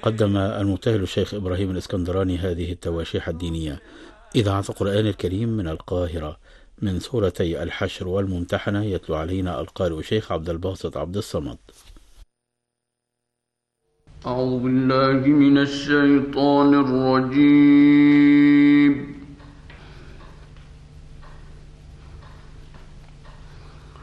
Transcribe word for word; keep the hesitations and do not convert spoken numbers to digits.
قدم المبتهل الشيخ إبراهيم الإسكندراني هذه التواشيح الدينية. إذاعة القرآن الكريم من القاهرة، من سورتي الحشر والممتحنة، يتلو علينا القارئ الشيخ عبد الباسط عبد الصمد. أعوذ بالله من الشيطان الرجيم.